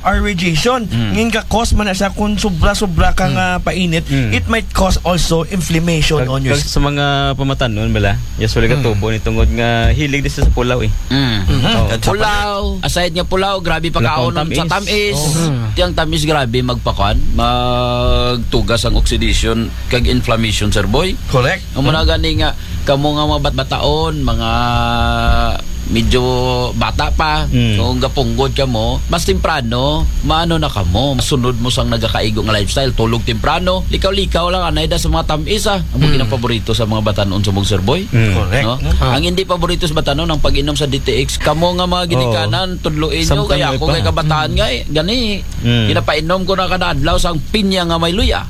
or radiation. Ngin ka cause man na siya kung sobra-sobra kang painit, it might cause also inflammation on your sa mga pamatanon bala, usually ka tubo ni tungod nga hilig din sa pulaw eh. Pulaw, aside nga pulaw, grabe pa kaon sa tamis. Tiyang tamis grabe magtugas ang oxidation kag inflammation, sir boy. correct. Ang mga gani nga kamo nga mga bataon, mga medyo bata pa, kung gapunggod ka mo, mas temprano, maano na ka mo, masunod mo sang nagakaigo nga lifestyle, tulog temprano, likaw-likaw lang, anay da sa mga tamisa. Ang mga paborito sa mga batanon sa Sir Boy. Correct. No? Ang hindi paborito sa batanon, ang pag-inom sa DTX, kamo nga mga ginikanan, tudluin nyo, kaya ako kay kabataan nga gani, kinapainom ko na kadadlaw sang pinya nga may luya.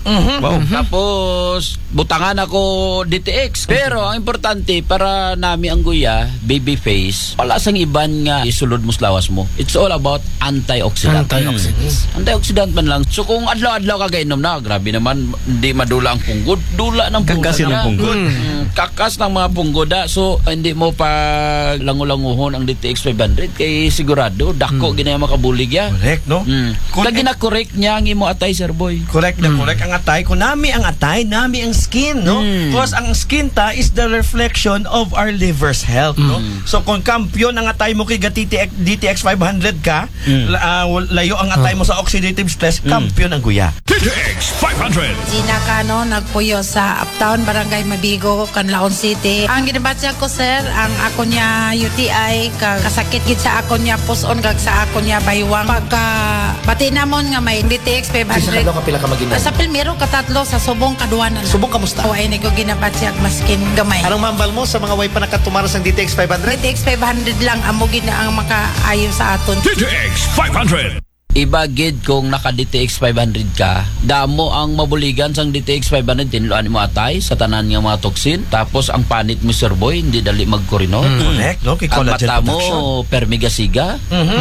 Tapos, butangan ako DTX. Pero, ang importante, para nami ang guya, baby face, wala sang iban nga isulod mo sa lawas mo. It's all about antioxidant. Antioxidant man lang. So kung adlaw-adlaw ka gainom na, grabe naman, hindi madula ang punggod. Dula ng punggod. Kakas ng punggod. Kakas ng mga punggoda. So hindi mo pa langulanguhon ang DTX 500 kay sigurado dako ginaya makabulig ya. Correct, no? Lagi na correct niya ang imo atay, Sir Boy. Correct na correct ang atay. Kung nami ang atay, nami ang skin, no? Because ang skin ta is the reflection of our liver's health, no? So kung kampiyon ang atay mo kay DTX 500 ka, layo ang atay mo sa oxidative stress, kampiyon ang guya. DTX 500. Gina Cano, nagpuyo sa Uptown, Barangay Mabigo, Canlaon City. Ang ginabatya ko, sir, ang ako niya UTI, kasakit gid sa ako niya puson, kag sa ako niya baywang. Pagka bati namon nga may DTX 500. Sa kadlaw ka pila ka maginom? Sa Pilmero, katatlo, sa Subong, Kaduanan. Subong kamusta? O, ay ko ginabatya maskin gamay. Anong mambal mo sa mga way pa nakatumaras ng DTX 500? DTX 500 lang, amo gid na ang makaayo sa aton. DTX 500. Iba gid kung naka DTX 500 ka, damo ang mabuligan sang DTX 500 tinluan mo atay sa tanan nga mga toksin, tapos ang panit mo, Sir Boy, hindi dali magkurinot. Correct, no? Kay Ang collagen mata production. mo permigasiga.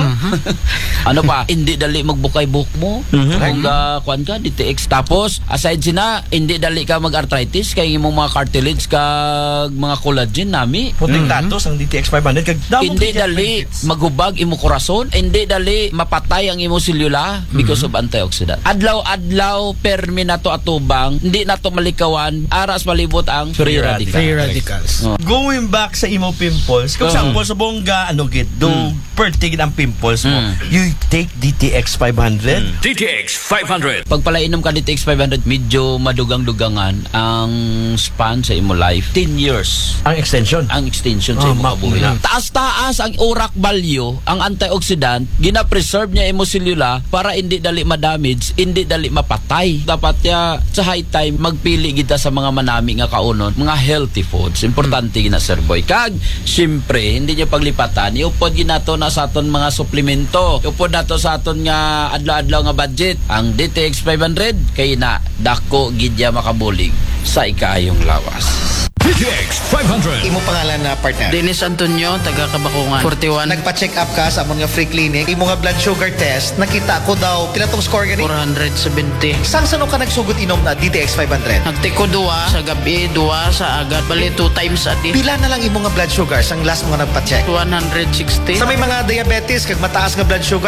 Ano pa, hindi dali magbukay buhok mo. Kung kuan ka DTX, tapos aside sina, hindi dali ka mag-arthritis kay imong mga cartilage kag mga collagen nami. Puting datos ang DTX 500 kag damo Hindi kay dali benefits. maghubag imo korason, hindi dali mapatay ang imo selula because of antioxidant. Adlaw-adlaw permi nato atubang, hindi nato malikawan, aras palibot ang free radical. Free radicals. Going back sa imo pimples, kung example sa bongga gid do pertigid ang pimples mo, you take DTX 500. DTX 500. Pag palainom ka DTX 500, medyo madugang-dugangan ang span sa imo life. 10 years Ang extension. ang extension sa imo kabuhi. Taas-taas ang urak value, ang antioxidant, gina-preserve niya imo selula para hindi dali ma-damage, hindi dali mapatay. Dapat ya sa high time magpili kita sa mga manami nga kaunon, mga healthy foods. Importante gina, Sir Boy. Kag syempre, hindi niya paglipatan, iupod ginato na sa aton mga suplemento. Iupod nato sa aton nga adlaw-adlaw nga budget. Ang DTX 500 kay na dako gidya makabulig sa ikaayong lawas. DTX 500. Imo pangalan na partner? Dennis Antonio, taga Kabakungan. 41. Nagpa-check up ka sa amon nga free clinic. Imo nga blood sugar test, nakita ko daw pila tong score gani? 470. Sang sano ka nagsugot inom na DTX 500? Nagtiko 2 sa gabi, 2 sa agad. Bali 2 times a day. Pila na lang imo nga blood sugar sang last mo nga nagpa-check? 160. Sa may mga diabetes kag mataas nga blood sugar,